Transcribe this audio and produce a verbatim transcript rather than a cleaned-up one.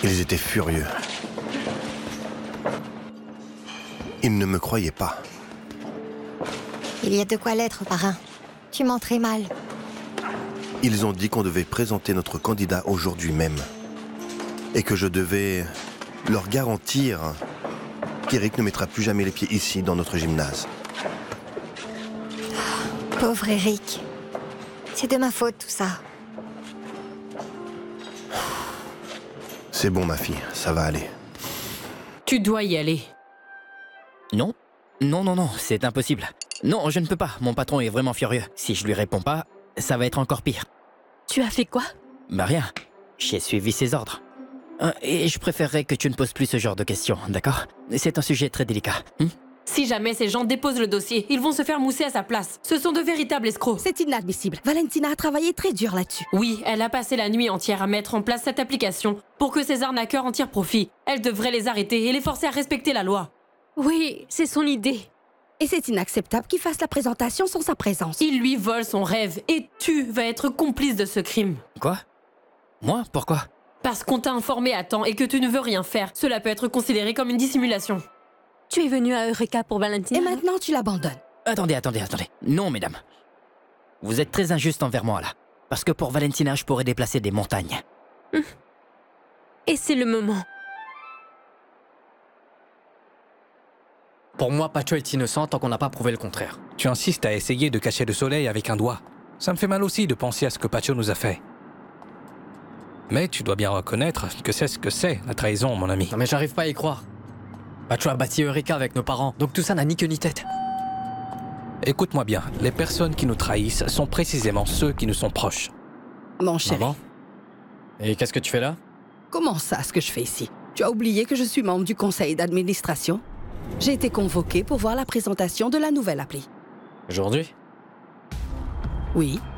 Ils étaient furieux. Ils ne me croyaient pas. Il y a de quoi l'être, parrain. Tu mens très mal. Ils ont dit qu'on devait présenter notre candidat aujourd'hui même. Et que je devais leur garantir qu'Eric ne mettra plus jamais les pieds ici, dans notre gymnase. Pauvre Eric. C'est de ma faute, tout ça. C'est bon, ma fille, ça va aller. Tu dois y aller. Non, non, non, non, c'est impossible. Non, je ne peux pas, mon patron est vraiment furieux. Si je lui réponds pas, ça va être encore pire. Tu as fait quoi? Bah rien, j'ai suivi ses ordres. Euh, Et je préférerais que tu ne poses plus ce genre de questions, d'accord? C'est un sujet très délicat. Hein? Si jamais ces gens déposent le dossier, ils vont se faire mousser à sa place. Ce sont de véritables escrocs. C'est inadmissible. Valentina a travaillé très dur là-dessus. Oui, elle a passé la nuit entière à mettre en place cette application pour que ces arnaqueurs en tirent profit. Elle devrait les arrêter et les forcer à respecter la loi. Oui, c'est son idée. Et c'est inacceptable qu'il fasse la présentation sans sa présence. Il lui vole son rêve et tu vas être complice de ce crime. Quoi? Moi? Pourquoi? Parce qu'on t'a informé à temps et que tu ne veux rien faire. Cela peut être considéré comme une dissimulation. Tu es venu à Eureka pour Valentina. Et maintenant, tu l'abandonnes. Attendez, attendez, attendez. Non, mesdames. Vous êtes très injuste envers moi, là. Parce que pour Valentina, je pourrais déplacer des montagnes. Et c'est le moment. Pour moi, Pacho est innocent tant qu'on n'a pas prouvé le contraire. Tu insistes à essayer de cacher le soleil avec un doigt. Ça me fait mal aussi de penser à ce que Pacho nous a fait. Mais tu dois bien reconnaître que c'est ce que c'est, la trahison, mon ami. Non mais j'arrive pas à y croire. Pacho a bâti Eureka avec nos parents, donc tout ça n'a ni queue ni tête. Écoute-moi bien, les personnes qui nous trahissent sont précisément ceux qui nous sont proches. Mon chéri, Maman? Et qu'est-ce que tu fais là? comment ça, ce que je fais ici? Tu as oublié que je suis membre du conseil d'administration? J'ai été convoquée pour voir la présentation de la nouvelle appli. Aujourd'hui? Oui,